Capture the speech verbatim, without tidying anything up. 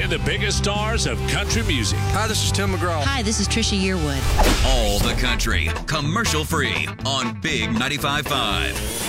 and the biggest stars of country music. Hi, this is Tim McGraw. Hi, this is Trisha Yearwood. All the country, commercial free on Big ninety-five point five.